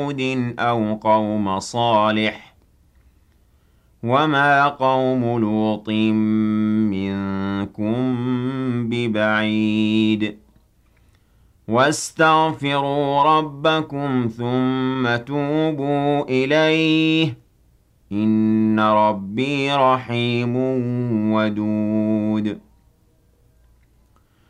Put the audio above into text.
أو قوم صالح وما قوم لوط منكم ببعيد واستغفروا ربكم ثم توبوا إليه إن ربي رحيم ودود